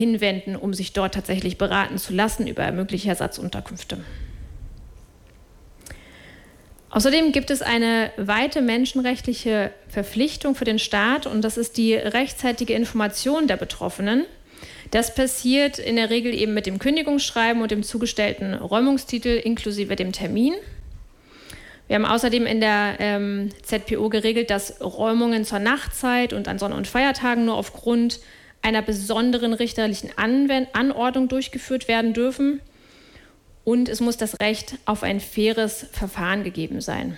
hinwenden, um sich dort tatsächlich beraten zu lassen über mögliche Ersatzunterkünfte. Außerdem gibt es eine weite menschenrechtliche Verpflichtung für den Staat und das ist die rechtzeitige Information der Betroffenen. Das passiert in der Regel eben mit dem Kündigungsschreiben und dem zugestellten Räumungstitel inklusive dem Termin. Wir haben außerdem in der ZPO geregelt, dass Räumungen zur Nachtzeit und an Sonn- und Feiertagen nur aufgrund einer besonderen richterlichen Anordnung durchgeführt werden dürfen. Und es muss das Recht auf ein faires Verfahren gegeben sein.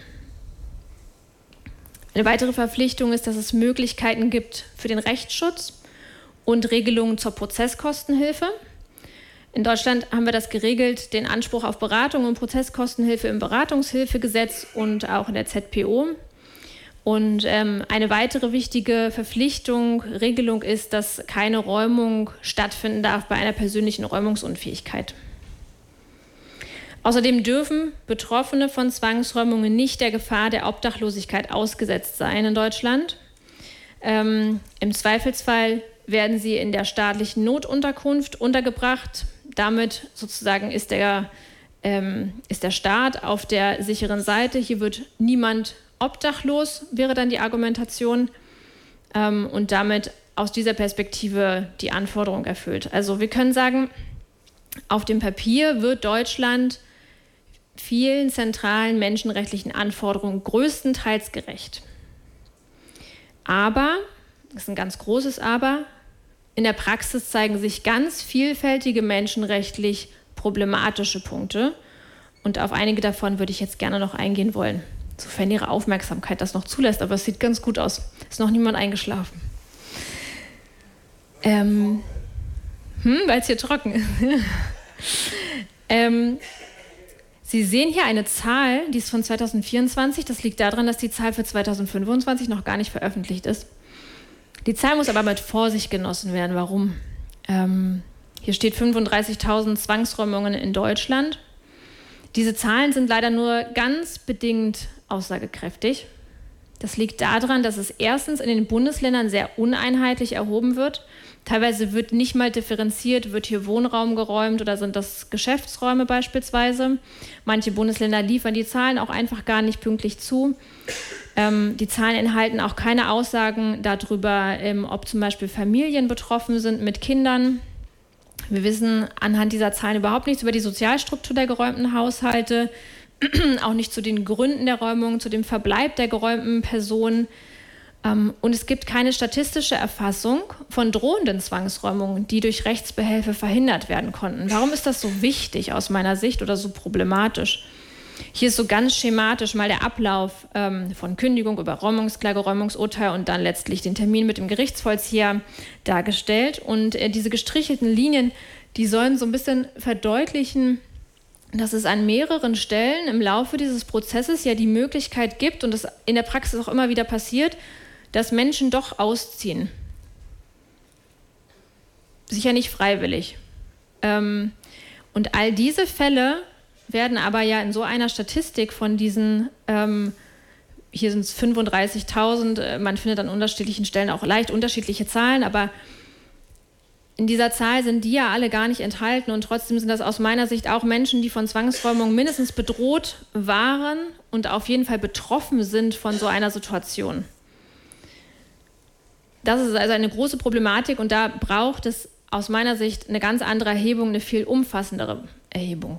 Eine weitere Verpflichtung ist, dass es Möglichkeiten gibt für den Rechtsschutz und Regelungen zur Prozesskostenhilfe. In Deutschland haben wir das geregelt, den Anspruch auf Beratung und Prozesskostenhilfe im Beratungshilfegesetz und auch in der ZPO. Und eine weitere wichtige Regelung ist, dass keine Räumung stattfinden darf bei einer persönlichen Räumungsunfähigkeit. Außerdem dürfen Betroffene von Zwangsräumungen nicht der Gefahr der Obdachlosigkeit ausgesetzt sein in Deutschland. Im Zweifelsfall werden sie in der staatlichen Notunterkunft untergebracht. Damit sozusagen ist der Staat auf der sicheren Seite. Hier wird niemand obdachlos, wäre dann die Argumentation. Und damit aus dieser Perspektive die Anforderung erfüllt. Also wir können sagen, auf dem Papier wird Deutschland vielen zentralen menschenrechtlichen Anforderungen größtenteils gerecht. Aber, das ist ein ganz großes Aber, in der Praxis zeigen sich ganz vielfältige menschenrechtlich problematische Punkte. Und auf einige davon würde ich jetzt gerne noch eingehen wollen, sofern Ihre Aufmerksamkeit das noch zulässt. Aber es sieht ganz gut aus. Ist noch niemand eingeschlafen. Weil es hier trocken ist. Sie sehen hier eine Zahl, die ist von 2024. Das liegt daran, dass die Zahl für 2025 noch gar nicht veröffentlicht ist. Die Zahl muss aber mit Vorsicht genossen werden. Warum? Hier steht 35.000 Zwangsräumungen in Deutschland. Diese Zahlen sind leider nur ganz bedingt aussagekräftig. Das liegt daran, dass es erstens in den Bundesländern sehr uneinheitlich erhoben wird. Teilweise wird nicht mal differenziert, wird hier Wohnraum geräumt oder sind das Geschäftsräume beispielsweise. Manche Bundesländer liefern die Zahlen auch einfach gar nicht pünktlich zu. Die Zahlen enthalten auch keine Aussagen darüber, ob zum Beispiel Familien betroffen sind mit Kindern. Wir wissen anhand dieser Zahlen überhaupt nichts über die Sozialstruktur der geräumten Haushalte, auch nicht zu den Gründen der Räumung, zu dem Verbleib der geräumten Personen. Und es gibt keine statistische Erfassung von drohenden Zwangsräumungen, die durch Rechtsbehelfe verhindert werden konnten. Warum ist das so wichtig aus meiner Sicht oder so problematisch? Hier ist so ganz schematisch mal der Ablauf von Kündigung über Räumungsklage, Räumungsurteil und dann letztlich den Termin mit dem Gerichtsvollzieher dargestellt. Und diese gestrichelten Linien, die sollen so ein bisschen verdeutlichen, dass es an mehreren Stellen im Laufe dieses Prozesses ja die Möglichkeit gibt und das in der Praxis auch immer wieder passiert, dass Menschen doch ausziehen. Sicher nicht freiwillig. Und all diese Fälle werden aber ja in so einer Statistik von diesen, hier sind es 35.000, man findet an unterschiedlichen Stellen auch leicht unterschiedliche Zahlen, aber in dieser Zahl sind die ja alle gar nicht enthalten und trotzdem sind das aus meiner Sicht auch Menschen, die von Zwangsräumung mindestens bedroht waren und auf jeden Fall betroffen sind von so einer Situation. Das ist also eine große Problematik und da braucht es aus meiner Sicht eine ganz andere Erhebung, eine viel umfassendere Erhebung.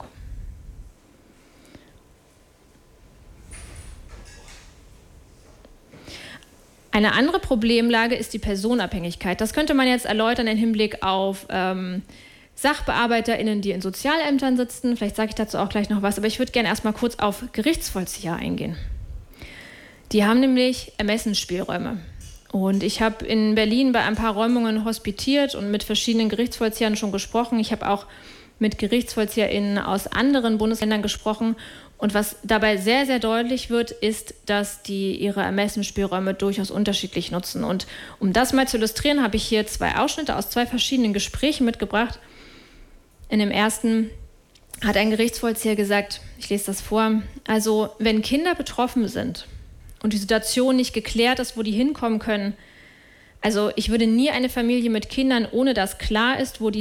Eine andere Problemlage ist die Personenabhängigkeit. Das könnte man jetzt erläutern im Hinblick auf SachbearbeiterInnen, die in Sozialämtern sitzen. Vielleicht sage ich dazu auch gleich noch was, aber ich würde gerne erstmal kurz auf Gerichtsvollzieher eingehen. Die haben nämlich Ermessensspielräume. Und ich habe in Berlin bei ein paar Räumungen hospitiert und mit verschiedenen Gerichtsvollziehern schon gesprochen. Ich habe auch mit GerichtsvollzieherInnen aus anderen Bundesländern gesprochen. Und was dabei sehr, sehr deutlich wird, ist, dass die ihre Ermessensspielräume durchaus unterschiedlich nutzen. Und um das mal zu illustrieren, habe ich hier 2 Ausschnitte aus 2 verschiedenen Gesprächen mitgebracht. In dem ersten hat ein Gerichtsvollzieher gesagt, ich lese das vor, also wenn Kinder betroffen sind und die Situation nicht geklärt ist, wo die hinkommen können, also ich würde nie eine Familie mit Kindern, ohne dass klar ist, wo die